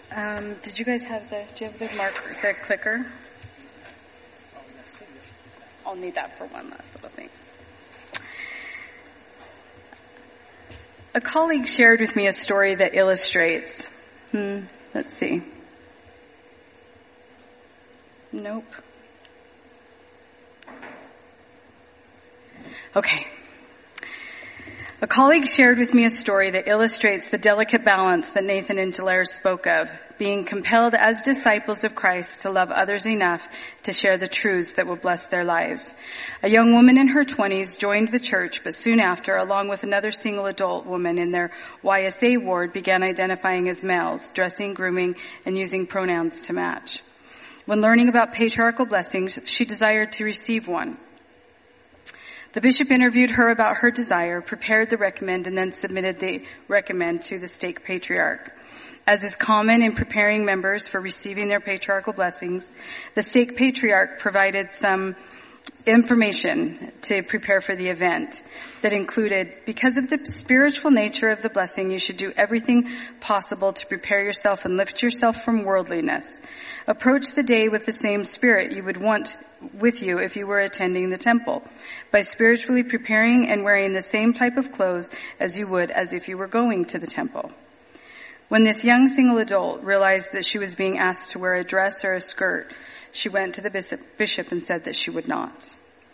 Did you guys have do you have the clicker? I'll need that for one last little thing. A colleague shared with me a story that illustrates, let's see. Nope. Okay. A colleague shared with me a story that illustrates the delicate balance that Nathan and Jalaire spoke of, being compelled as disciples of Christ to love others enough to share the truths that will bless their lives. A young woman in her 20s joined the church, but soon after, along with another single adult woman in their YSA ward, began identifying as males, dressing, grooming, and using pronouns to match. When learning about patriarchal blessings, she desired to receive one. The bishop interviewed her about her desire, prepared the recommend, and then submitted the recommend to the stake patriarch. As is common in preparing members for receiving their patriarchal blessings, the stake patriarch provided some information to prepare for the event that included, because of the spiritual nature of the blessing, you should do everything possible to prepare yourself and lift yourself from worldliness. Approach the day with the same spirit you would want with you if you were attending the temple, by spiritually preparing and wearing the same type of clothes as you would as if you were going to the temple. When this young single adult realized that she was being asked to wear a dress or a skirt, she went to the bishop and said that she would not.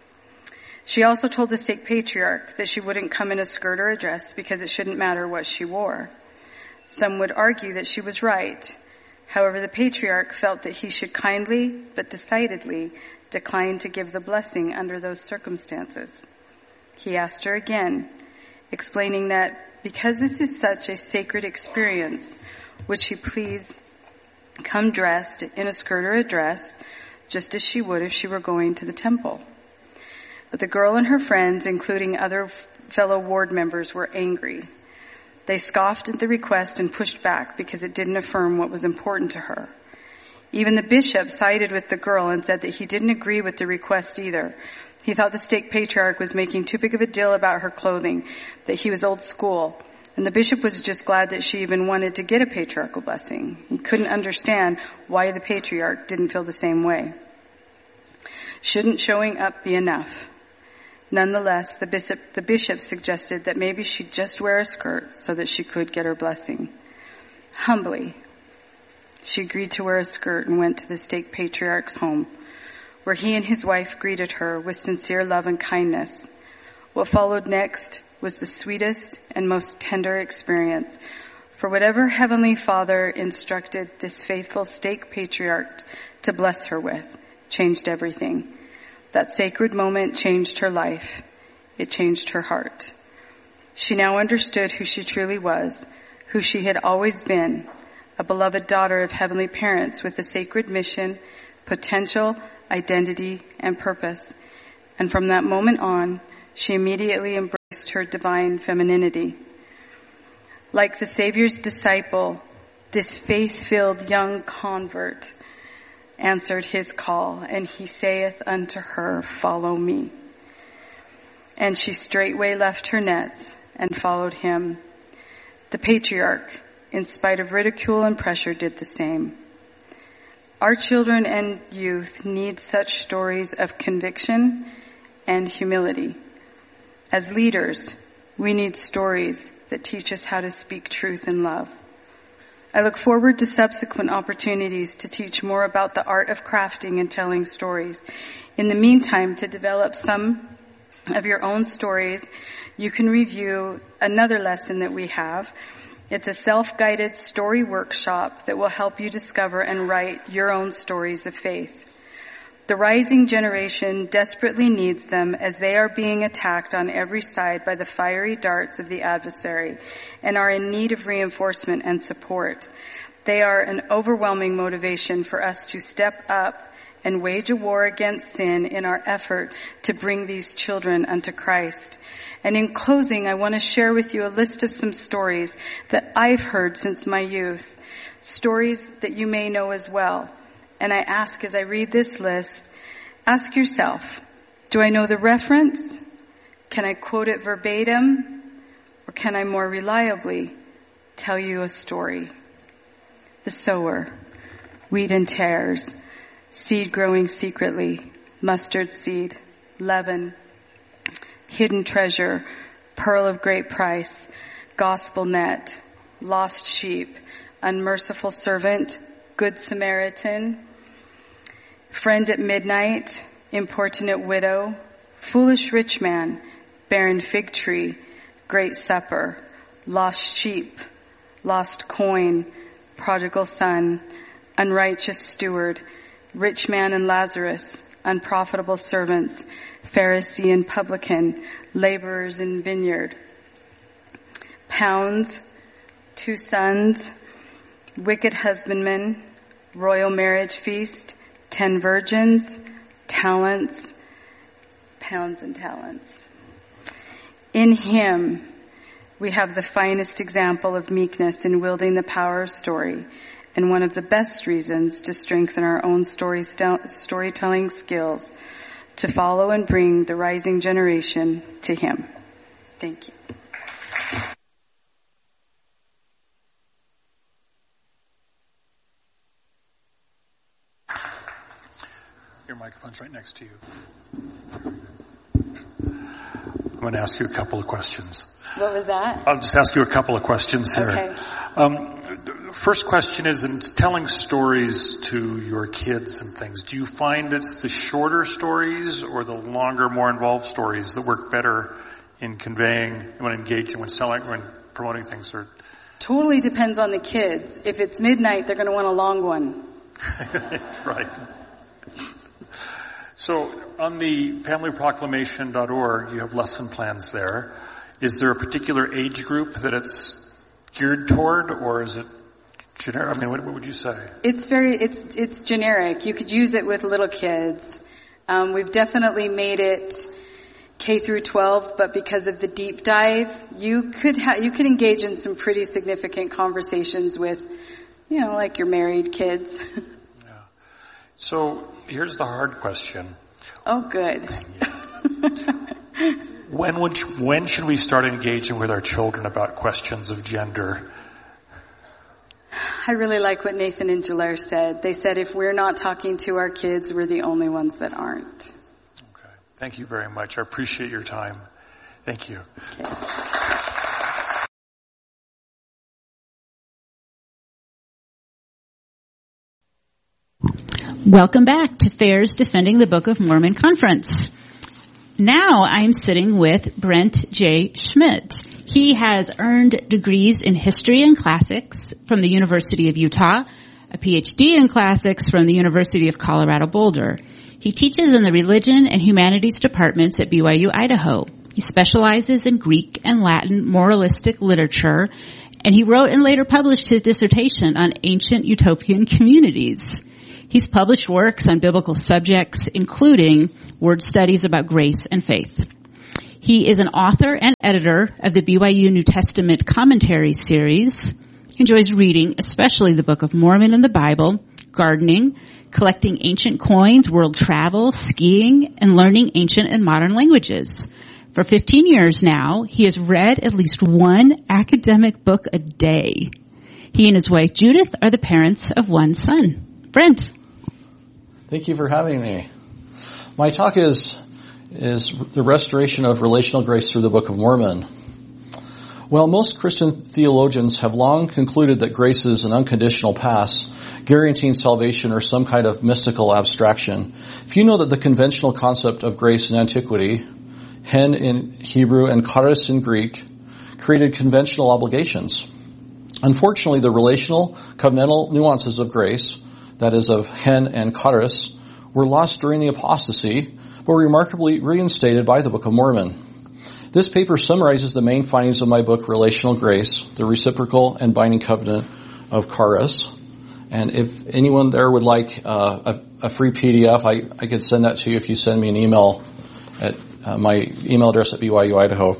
She also told the stake patriarch that she wouldn't come in a skirt or a dress because it shouldn't matter what she wore. Some would argue that she was right. However, the patriarch felt that he should kindly but decidedly decline to give the blessing under those circumstances. He asked her again, explaining that because this is such a sacred experience, would she please come dressed in a skirt or a dress, just as she would if she were going to the temple. But the girl and her friends, including other fellow ward members, were angry. They scoffed at the request and pushed back because it didn't affirm what was important to her. Even the bishop sided with the girl and said that he didn't agree with the request either. He thought the stake patriarch was making too big of a deal about her clothing, that he was old school. And the bishop was just glad that she even wanted to get a patriarchal blessing. He couldn't understand why the patriarch didn't feel the same way. Shouldn't showing up be enough? Nonetheless, the bishop suggested that maybe she'd just wear a skirt so that she could get her blessing. Humbly, she agreed to wear a skirt and went to the stake patriarch's home, where he and his wife greeted her with sincere love and kindness. What followed next was the sweetest and most tender experience, for whatever Heavenly Father instructed this faithful stake patriarch to bless her with changed everything. That sacred moment changed her life. It changed her heart. She now understood who she truly was, who she had always been, a beloved daughter of heavenly parents with a sacred mission, potential, identity, and purpose. And from that moment on, she immediately embraced her divine femininity. Like the Savior's disciple, this faith-filled young convert answered his call, and he saith unto her, follow me. And she straightway left her nets and followed him. The patriarch, in spite of ridicule and pressure, did the same. Our children and youth need such stories of conviction and humility. As leaders, we need stories that teach us how to speak truth in love. I look forward to subsequent opportunities to teach more about the art of crafting and telling stories. In the meantime, to develop some of your own stories, you can review another lesson that we have. It's a self-guided story workshop that will help you discover and write your own stories of faith. The rising generation desperately needs them as they are being attacked on every side by the fiery darts of the adversary and are in need of reinforcement and support. They are an overwhelming motivation for us to step up and wage a war against sin in our effort to bring these children unto Christ. And in closing, I want to share with you a list of some stories that I've heard since my youth, stories that you may know as well. And I ask, as I read this list, ask yourself, do I know the reference? Can I quote it verbatim? Or can I more reliably tell you a story? the sower, wheat and tares, seed growing secretly, mustard seed, leaven, hidden treasure, pearl of great price, gospel net, lost sheep, unmerciful servant, good Samaritan, friend at midnight, importunate widow, foolish rich man, barren fig tree, great supper, lost sheep, lost coin, prodigal son, unrighteous steward, rich man and Lazarus, unprofitable servants, Pharisee and publican, laborers in vineyard, pounds, 2 sons, wicked husbandman, royal marriage feast, 10 virgins, talents, pounds and talents. In him, we have the finest example of meekness in wielding the power of story, and one of the best reasons to strengthen our own storytelling skills, to follow and bring the rising generation to him. Thank you. Your microphone's right next to you. I'm going to ask you a couple of questions. What was that? I'll just ask you a couple of questions here. Okay. First question is, in telling stories to your kids and things, do you find it's the shorter stories or the longer, more involved stories that work better in conveying, when engaging, when selling, when promoting things? Or Totally depends on the kids. If it's midnight, they're going to want a long one. Right. So on the familyproclamation.org, you have lesson plans there. Is there a particular age group that it's geared toward, or is it generic? I mean, what would you say? It's generic. You could use it with little kids. We've definitely made it K through 12, but because of the deep dive, you could engage in some pretty significant conversations with, like your married kids. Yeah. So here's the hard question. Oh, good. When should we start engaging with our children about questions of gender? I really like what Nathan and Jalaire said. They said if we're not talking to our kids, we're the only ones that aren't. Okay. Thank you very much. I appreciate your time. Thank you. Okay. Welcome back to FAIR's Defending the Book of Mormon Conference. Now I'm sitting with Brent J. Schmidt. He has earned degrees in history and classics from the University of Utah, a PhD in classics from the University of Colorado Boulder. He teaches in the religion and humanities departments at BYU, Idaho. He specializes in Greek and Latin moralistic literature, and he wrote and later published his dissertation on ancient utopian communities. He's published works on biblical subjects, including word studies about grace and faith. He is an author and editor of the BYU New Testament Commentary series. He enjoys reading, especially the Book of Mormon and the Bible, gardening, collecting ancient coins, world travel, skiing, and learning ancient and modern languages. For 15 years now, he has read at least one academic book a day. He and his wife Judith are the parents of one son. Brent. Thank you for having me. My talk is the restoration of relational grace through the Book of Mormon. Well, most Christian theologians have long concluded that grace is an unconditional pass, guaranteeing salvation or some kind of mystical abstraction. If you know that the conventional concept of grace in antiquity, hen in Hebrew and charis in Greek, created conventional obligations. Unfortunately, the relational, covenantal nuances of grace, that is of hen and charis, were lost during the apostasy, but were remarkably reinstated by the Book of Mormon. This paper summarizes the main findings of my book, Relational Grace, the Reciprocal and Binding Covenant of Charis. And if anyone there would like a free PDF, I could send that to you if you send me an email at my email address at BYU, Idaho.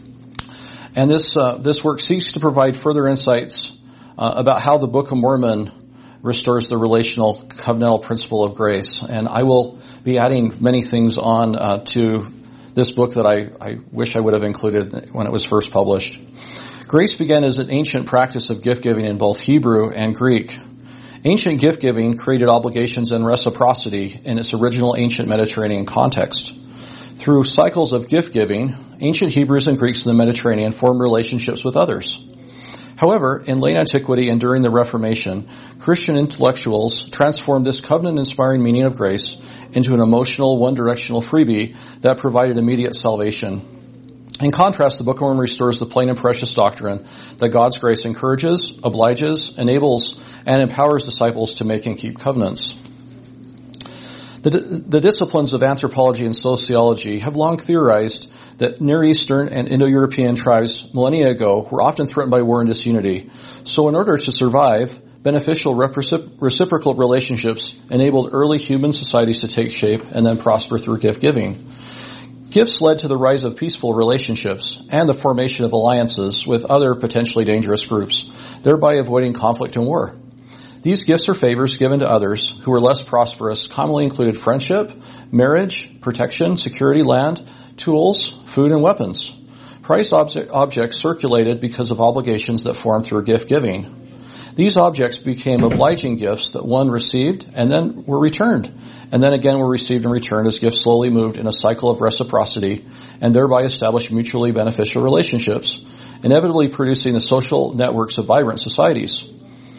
And this work seeks to provide further insights about how the Book of Mormon restores the relational covenantal principle of grace. And I will be adding many things on to this book that I wish I would have included when it was first published. Grace began as an ancient practice of gift-giving in both Hebrew and Greek. Ancient gift-giving created obligations and reciprocity in its original ancient Mediterranean context. Through cycles of gift-giving, ancient Hebrews and Greeks in the Mediterranean formed relationships with others. However, in late antiquity and during the Reformation, Christian intellectuals transformed this covenant-inspiring meaning of grace into an emotional, one-directional freebie that provided immediate salvation. In contrast, the Book of Mormon restores the plain and precious doctrine that God's grace encourages, obliges, enables, and empowers disciples to make and keep covenants. The disciplines of anthropology and sociology have long theorized that Near Eastern and Indo-European tribes millennia ago were often threatened by war and disunity. So in order to survive, beneficial reciprocal relationships enabled early human societies to take shape and then prosper through gift-giving. Gifts led to the rise of peaceful relationships and the formation of alliances with other potentially dangerous groups, thereby avoiding conflict and war. These gifts or favors given to others who were less prosperous commonly included friendship, marriage, protection, security, land, tools, food, and weapons. Prized objects circulated because of obligations that formed through gift-giving. These objects became obliging gifts that one received and then were returned, and then again were received and returned as gifts slowly moved in a cycle of reciprocity and thereby established mutually beneficial relationships, inevitably producing the social networks of vibrant societies.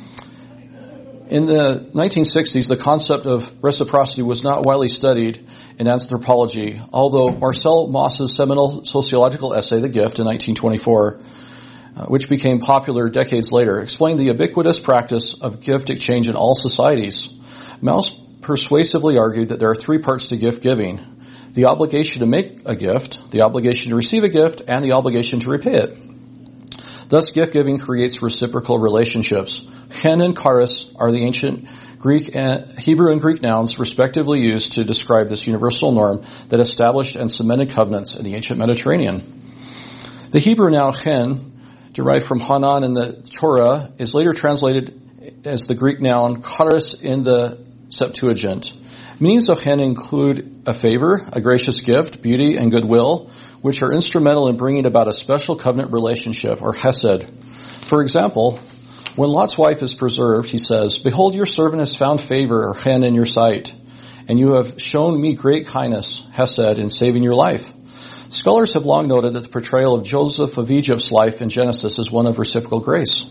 In the 1960s, the concept of reciprocity was not widely studied in anthropology, although Marcel Mauss's seminal sociological essay, The Gift, in 1924, which became popular decades later, explained the ubiquitous practice of gift exchange in all societies. Mauss persuasively argued that there are three parts to gift giving: the obligation to make a gift, the obligation to receive a gift, and the obligation to repay it. Thus, gift-giving creates reciprocal relationships. Chen and charis are the ancient Hebrew and Greek nouns respectively used to describe this universal norm that established and cemented covenants in the ancient Mediterranean. The Hebrew noun chen, derived from Hanan in the Torah, is later translated as the Greek noun charis in the Septuagint. Meanings of chen include a favor, a gracious gift, beauty, and goodwill, which are instrumental in bringing about a special covenant relationship, or hesed. For example, when Lot's wife is preserved, he says, "Behold, your servant has found favor, or chen, in your sight, and you have shown me great kindness, hesed, in saving your life." Scholars have long noted that the portrayal of Joseph of Egypt's life in Genesis is one of reciprocal grace.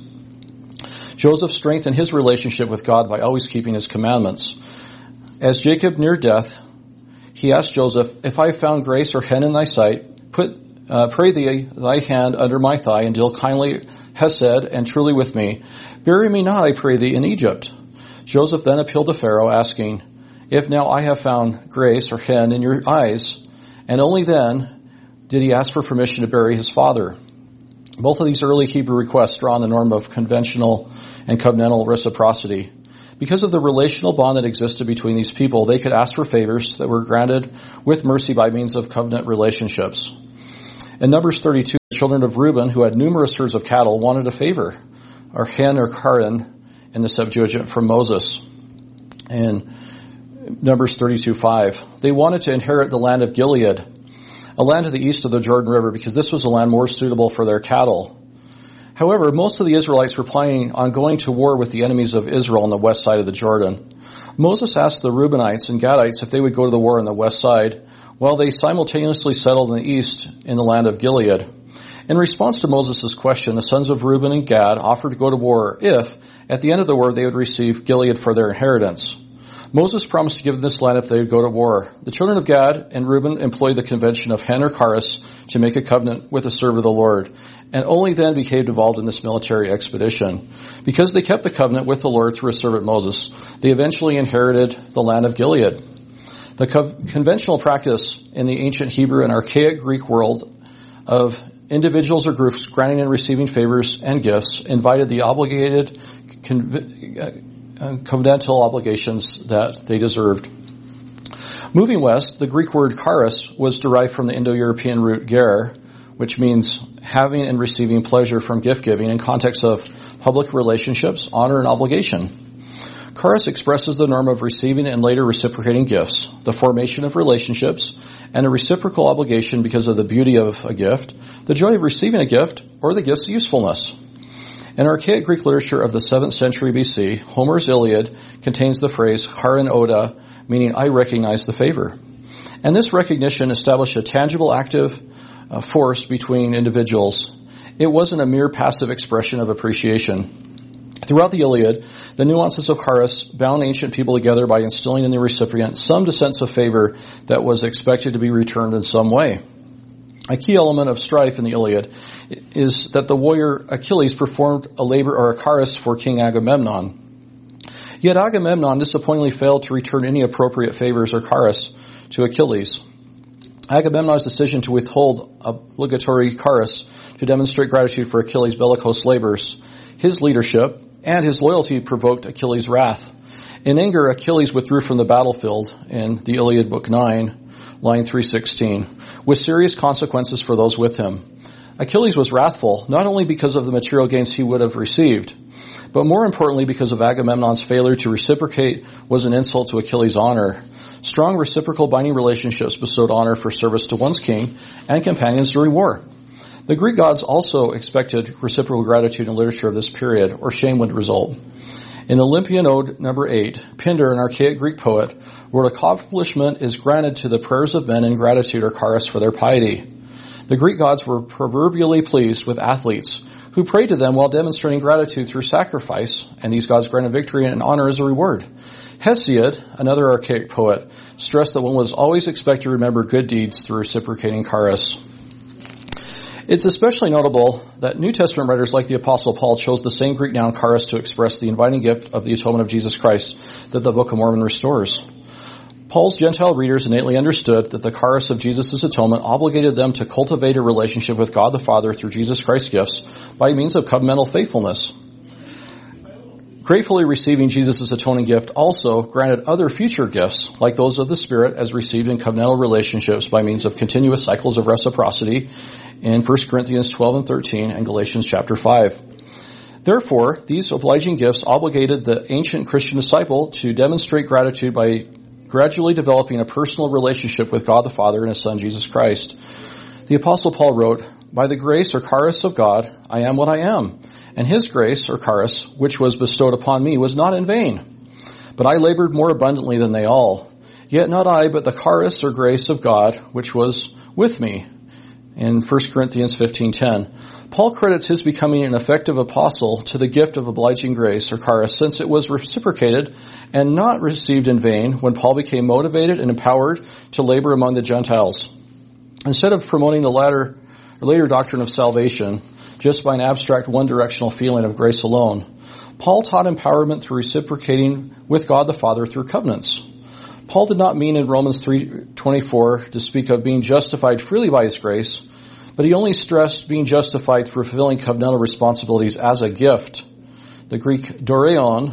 Joseph strengthened his relationship with God by always keeping his commandments. As Jacob neared death, he asked Joseph, "If I have found grace or chen in thy sight, pray thee thy hand under my thigh and deal kindly, hesed, and truly with me. Bury me not, I pray thee, in Egypt." Joseph then appealed to Pharaoh, asking, "If now I have found grace or chen in your eyes," and only then did he ask for permission to bury his father. Both of these early Hebrew requests draw on the norm of conventional and covenantal reciprocity. Because of the relational bond that existed between these people, they could ask for favors that were granted with mercy by means of covenant relationships. In Numbers 32, the children of Reuben, who had numerous herds of cattle, wanted a favor, or chen or karin in the Septuagint, from Moses. In Numbers 32:5, they wanted to inherit the land of Gilead, a land to the east of the Jordan River, because this was a land more suitable for their cattle. However, most of the Israelites were planning on going to war with the enemies of Israel on the west side of the Jordan. Moses asked the Reubenites and Gadites if they would go to the war on the west side, while they simultaneously settled in the east in the land of Gilead. In response to Moses' question, the sons of Reuben and Gad offered to go to war if, at the end of the war, they would receive Gilead for their inheritance. Moses promised to give them this land if they would go to war. The children of Gad and Reuben employed the convention of chen or charis to make a covenant with the servant of the Lord, and only then became involved in this military expedition. Because they kept the covenant with the Lord through his servant Moses, they eventually inherited the land of Gilead. The conventional practice in the ancient Hebrew and archaic Greek world of individuals or groups granting and receiving favors and gifts invited the obligated covenantal obligations that they deserved. Moving west, the Greek word charis was derived from the Indo-European root ger, which means having and receiving pleasure from gift-giving in context of public relationships, honor, and obligation. Charis expresses the norm of receiving and later reciprocating gifts, the formation of relationships, and a reciprocal obligation because of the beauty of a gift, the joy of receiving a gift, or the gift's usefulness. In archaic Greek literature of the 7th century BC, Homer's Iliad contains the phrase charin oda, meaning I recognize the favor. And this recognition established a tangible active force between individuals. It wasn't a mere passive expression of appreciation. Throughout the Iliad, the nuances of charis bound ancient people together by instilling in the recipient some sense of favor that was expected to be returned in some way. A key element of strife in the Iliad is that the warrior Achilles performed a labor or a charis for King Agamemnon. Yet Agamemnon disappointingly failed to return any appropriate favors or charis to Achilles. Agamemnon's decision to withhold obligatory charis to demonstrate gratitude for Achilles' bellicose labors, his leadership, and his loyalty provoked Achilles' wrath. In anger, Achilles withdrew from the battlefield in the Iliad Book 9, line 316, with serious consequences for those with him. Achilles was wrathful, not only because of the material gains he would have received, but more importantly because of Agamemnon's failure to reciprocate was an insult to Achilles' honor. Strong reciprocal binding relationships bestowed honor for service to one's king and companions during war. The Greek gods also expected reciprocal gratitude in literature of this period, or shame would result. In Olympian Ode number 8, Pindar, an archaic Greek poet, wrote, accomplishment is granted to the prayers of men in gratitude or charis for their piety. The Greek gods were proverbially pleased with athletes who prayed to them while demonstrating gratitude through sacrifice, and these gods granted victory and honor as a reward. Hesiod, another archaic poet, stressed that one was always expected to remember good deeds through reciprocating charis. It's especially notable that New Testament writers like the Apostle Paul chose the same Greek noun charis to express the inviting gift of the atonement of Jesus Christ that the Book of Mormon restores. Paul's Gentile readers innately understood that the charis of Jesus' atonement obligated them to cultivate a relationship with God the Father through Jesus Christ's gifts by means of covenantal faithfulness. Gratefully receiving Jesus' atoning gift also granted other future gifts, like those of the Spirit, as received in covenantal relationships by means of continuous cycles of reciprocity in 1 Corinthians 12 and 13 and Galatians chapter 5. Therefore, these obliging gifts obligated the ancient Christian disciple to demonstrate gratitude by gradually developing a personal relationship with God the Father and His Son, Jesus Christ. The Apostle Paul wrote, by the grace or charis of God, I am what I am. And His grace, or charis, which was bestowed upon me, was not in vain. But I labored more abundantly than they all. Yet not I, but the charis, or grace of God, which was with me. In 1 Corinthians 15:10. Paul credits his becoming an effective apostle to the gift of obliging grace, or charis, since it was reciprocated and not received in vain when Paul became motivated and empowered to labor among the Gentiles. Instead of promoting the later doctrine of salvation, just by an abstract one-directional feeling of grace alone, Paul taught empowerment through reciprocating with God the Father through covenants. Paul did not mean in Romans 3:24 to speak of being justified freely by His grace, but he only stressed being justified through fulfilling covenantal responsibilities as a gift. The Greek doreon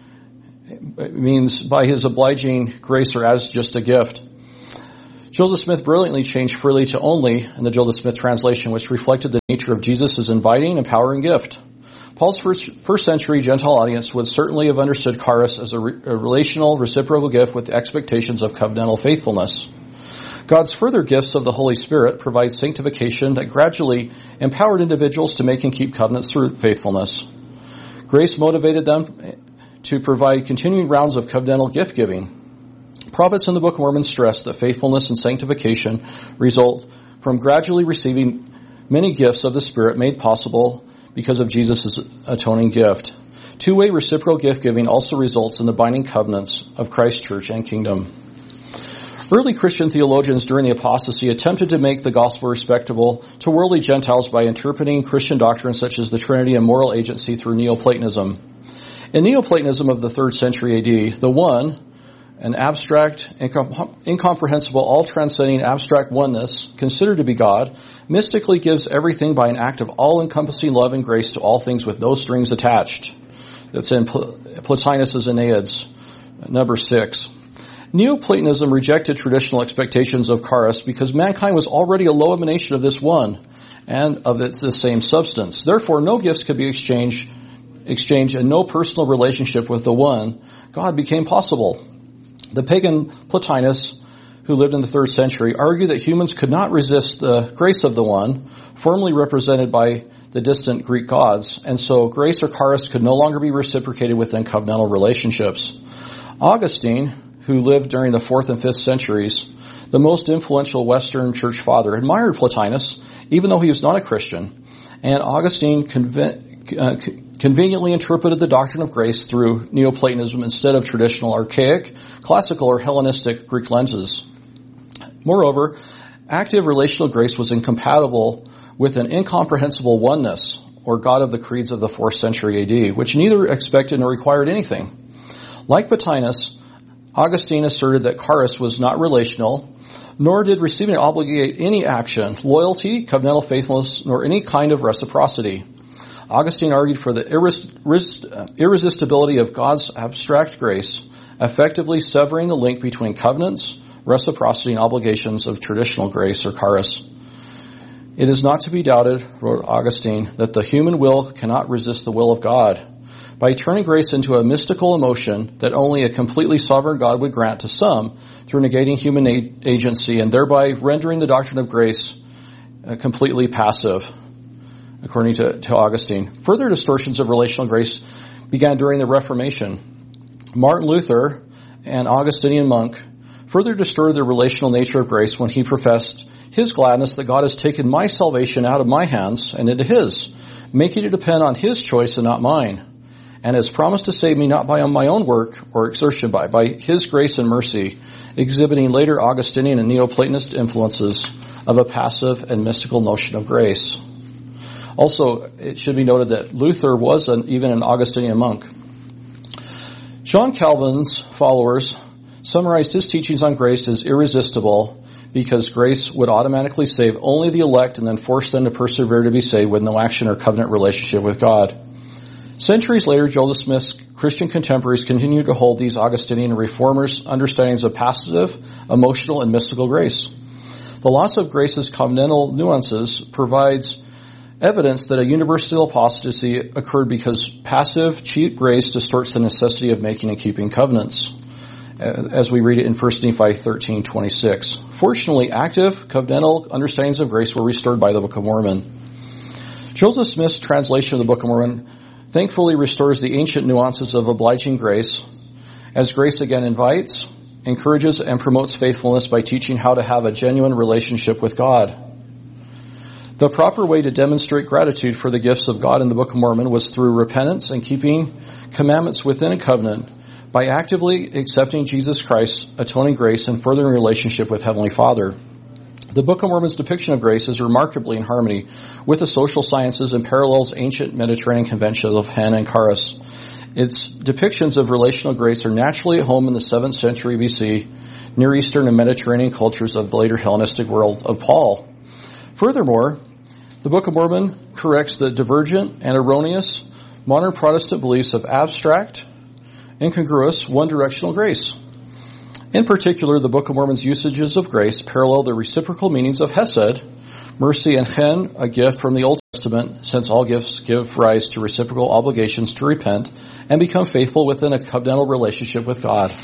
means by His obliging grace or as just a gift. Joseph Smith brilliantly changed freely to only in the Joseph Smith translation, which reflected the nature of Jesus' inviting, empowering gift. Paul's first century Gentile audience would certainly have understood charis as a relational, reciprocal gift with expectations of covenantal faithfulness. God's further gifts of the Holy Spirit provide sanctification that gradually empowered individuals to make and keep covenants through faithfulness. Grace motivated them to provide continuing rounds of covenantal gift giving. Prophets in the Book of Mormon stress that faithfulness and sanctification result from gradually receiving many gifts of the Spirit made possible because of Jesus' atoning gift. Two-way reciprocal gift giving also results in the binding covenants of Christ's church and kingdom. Early Christian theologians during the apostasy attempted to make the gospel respectable to worldly Gentiles by interpreting Christian doctrines such as the Trinity and moral agency through Neoplatonism. In Neoplatonism of the 3rd century AD, the One, an abstract, incomprehensible, all-transcending abstract oneness, considered to be God, mystically gives everything by an act of all-encompassing love and grace to all things with no strings attached. That's in Plotinus' Aeneads, number 6. Neoplatonism rejected traditional expectations of charis because mankind was already a low emanation of this one and of the same substance. Therefore, no gifts could be exchanged and no personal relationship with the one God became possible. The pagan Plotinus, who lived in the 3rd century, argued that humans could not resist the grace of the one, formally represented by the distant Greek gods, and so grace or charis could no longer be reciprocated within covenantal relationships. Augustine, who lived during the 4th and 5th centuries, the most influential Western church father, admired Plotinus, even though he was not a Christian. And Augustine conveniently interpreted the doctrine of grace through Neoplatonism instead of traditional archaic, classical, or Hellenistic Greek lenses. Moreover, active relational grace was incompatible with an incomprehensible oneness, or God of the creeds of the 4th century AD, which neither expected nor required anything. Like Plotinus, Augustine asserted that charis was not relational, nor did receiving it obligate any action, loyalty, covenantal faithfulness, nor any kind of reciprocity. Augustine argued for the irresistibility of God's abstract grace, effectively severing the link between covenants, reciprocity, and obligations of traditional grace or charis. It is not to be doubted, wrote Augustine, that the human will cannot resist the will of God. By turning grace into a mystical emotion that only a completely sovereign God would grant to some through negating human agency and thereby rendering the doctrine of grace completely passive, according to Augustine. Further distortions of relational grace began during the Reformation. Martin Luther, an Augustinian monk, further distorted the relational nature of grace when he professed his gladness that God has taken my salvation out of my hands and into his, making it depend on his choice and not mine, and has promised to save me not by my own work or exertion, by his grace and mercy, exhibiting later Augustinian and Neoplatonist influences of a passive and mystical notion of grace. Also, it should be noted that Luther was even an Augustinian monk. John Calvin's followers summarized his teachings on grace as irresistible because grace would automatically save only the elect and then force them to persevere to be saved with no action or covenant relationship with God. Centuries later, Joseph Smith's Christian contemporaries continued to hold these Augustinian and Reformers' understandings of passive, emotional, and mystical grace. The loss of grace's covenantal nuances provides evidence that a universal apostasy occurred because passive, cheap grace distorts the necessity of making and keeping covenants, as we read it in 1 Nephi 13:26. Fortunately, active, covenantal understandings of grace were restored by the Book of Mormon. Joseph Smith's translation of the Book of Mormon thankfully restores the ancient nuances of obliging grace, as grace again invites, encourages, and promotes faithfulness by teaching how to have a genuine relationship with God. The proper way to demonstrate gratitude for the gifts of God in the Book of Mormon was through repentance and keeping commandments within a covenant by actively accepting Jesus Christ's atoning grace and furthering relationship with Heavenly Father. The Book of Mormon's depiction of grace is remarkably in harmony with the social sciences and parallels ancient Mediterranean conventions of Hen and Charis. Its depictions of relational grace are naturally at home in the 7th century BC, Near Eastern and Mediterranean cultures of the later Hellenistic world of Paul. Furthermore, the Book of Mormon corrects the divergent and erroneous modern Protestant beliefs of abstract, incongruous, one-directional grace. In particular, the Book of Mormon's usages of grace parallel the reciprocal meanings of hesed, mercy, and chen, a gift from the Old Testament, since all gifts give rise to reciprocal obligations to repent and become faithful within a covenantal relationship with God.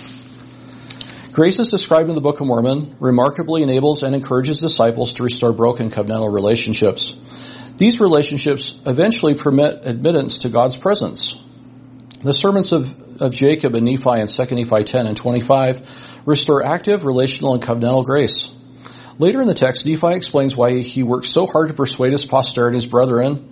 Grace as described in the Book of Mormon remarkably enables and encourages disciples to restore broken covenantal relationships. These relationships eventually permit admittance to God's presence. The sermons of Jacob and Nephi in 2 Nephi 10 and 25 restore active, relational, and covenantal grace. Later in the text, Nephi explains why he worked so hard to persuade his posterity, his brethren,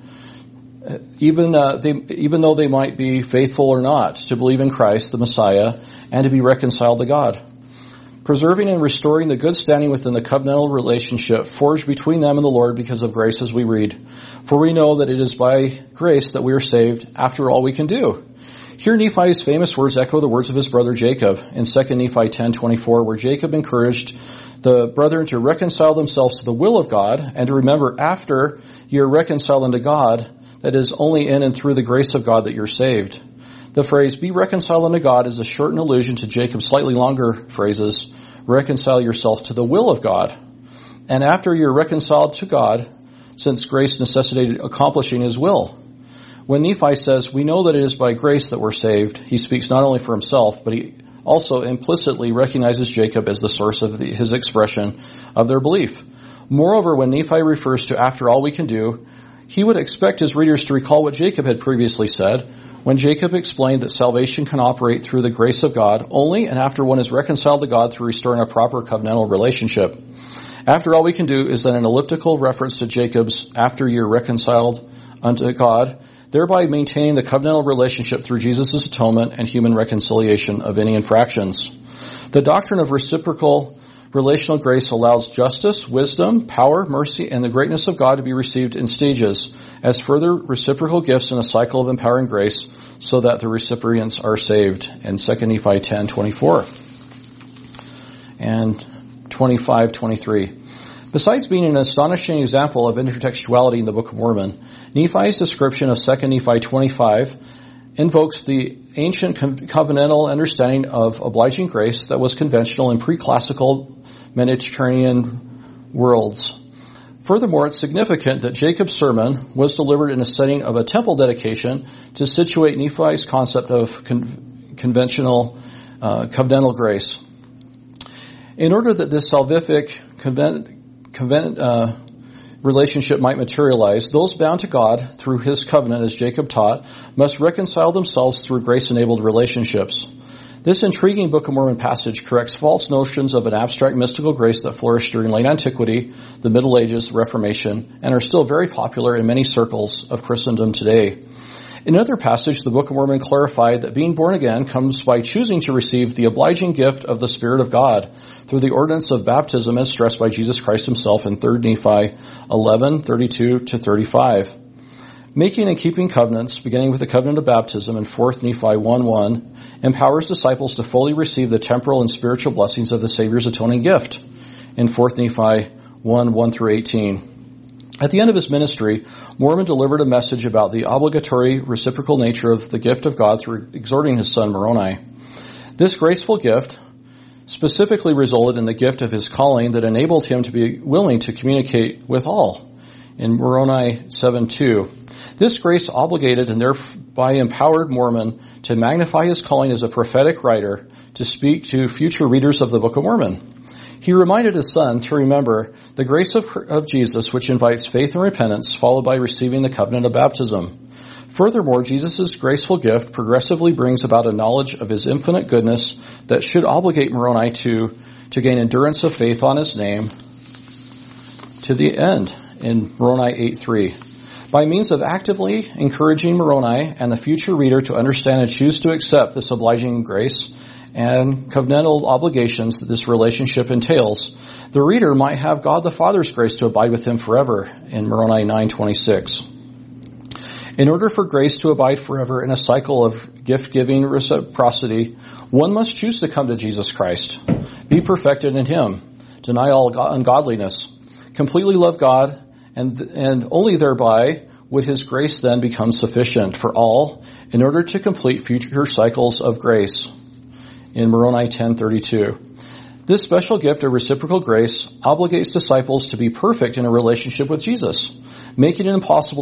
even though they might be faithful or not, to believe in Christ, the Messiah, and to be reconciled to God. Preserving and restoring the good standing within the covenantal relationship forged between them and the Lord because of grace, as we read. For we know that it is by grace that we are saved, after all we can do. Here Nephi's famous words echo the words of his brother Jacob in 2 Nephi 10:24, where Jacob encouraged the brethren to reconcile themselves to the will of God and to remember after you're reconciled unto God, that it is only in and through the grace of God that you're saved. The phrase, be reconciled unto God, is a shortened allusion to Jacob's slightly longer phrases, reconcile yourself to the will of God. And after you're reconciled to God, since grace necessitated accomplishing his will. When Nephi says, we know that it is by grace that we're saved, he speaks not only for himself, but he also implicitly recognizes Jacob as the source of his expression of their belief. Moreover, when Nephi refers to after all we can do, He would expect his readers to recall what Jacob had previously said when Jacob explained that salvation can operate through the grace of God only and after one is reconciled to God through restoring a proper covenantal relationship. After all we can do is then an elliptical reference to Jacob's after you're reconciled unto God, thereby maintaining the covenantal relationship through Jesus' atonement and human reconciliation of any infractions. The doctrine of reciprocal relational grace allows justice, wisdom, power, mercy, and the greatness of God to be received in stages as further reciprocal gifts in a cycle of empowering grace so that the recipients are saved. In 2 Nephi 10:24 and 25:23. Besides being an astonishing example of intertextuality in the Book of Mormon, Nephi's description of 2 Nephi 25 invokes the ancient covenantal understanding of obliging grace that was conventional in pre-classical Mediterranean worlds. Furthermore, it's significant that Jacob's sermon was delivered in a setting of a temple dedication to situate Nephi's concept of conventional covenantal grace. In order that this salvific relationship might materialize, those bound to God through his covenant, as Jacob taught, must reconcile themselves through grace-enabled relationships. This intriguing Book of Mormon passage corrects false notions of an abstract mystical grace that flourished during late antiquity, the Middle Ages, the Reformation, and are still very popular in many circles of Christendom today. In another passage, the Book of Mormon clarified that being born again comes by choosing to receive the obliging gift of the Spirit of God through the ordinance of baptism as stressed by Jesus Christ himself in 3 Nephi 11:32-35. Making and keeping covenants, beginning with the covenant of baptism in 4 Nephi 1:1, empowers disciples to fully receive the temporal and spiritual blessings of the Savior's atoning gift in 4 Nephi 1:1-18. At the end of his ministry, Mormon delivered a message about the obligatory reciprocal nature of the gift of God through exhorting his son Moroni. This graceful gift specifically resulted in the gift of his calling that enabled him to be willing to communicate with all in Moroni 7:2. This grace obligated and thereby empowered Mormon to magnify his calling as a prophetic writer to speak to future readers of the Book of Mormon. He reminded his son to remember the grace of Jesus, which invites faith and repentance, followed by receiving the covenant of baptism. Furthermore, Jesus' graceful gift progressively brings about a knowledge of his infinite goodness that should obligate Moroni to gain endurance of faith on his name to the end in Moroni 8:3. By means of actively encouraging Moroni and the future reader to understand and choose to accept this obliging grace and covenantal obligations that this relationship entails, the reader might have God the Father's grace to abide with him forever in Moroni 9:26. In order for grace to abide forever in a cycle of gift-giving reciprocity, one must choose to come to Jesus Christ, be perfected in him, deny all ungodliness, completely love God, and only thereby would his grace then become sufficient for all in order to complete future cycles of grace in Moroni 10:32. This special gift of reciprocal grace obligates disciples to be perfect in a relationship with Jesus, making it impossible